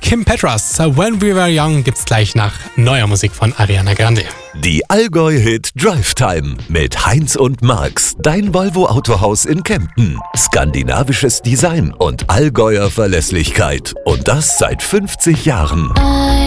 Kim Petras. When We Were Young gibt's gleich nach neuer Musik von Ariana Grande. Die Allgäu-Hit Drive Time mit Heinz und Max, dein Volvo Autohaus in Kempten. Skandinavisches Design und Allgäuer Verlässlichkeit. Und das seit 50 Jahren.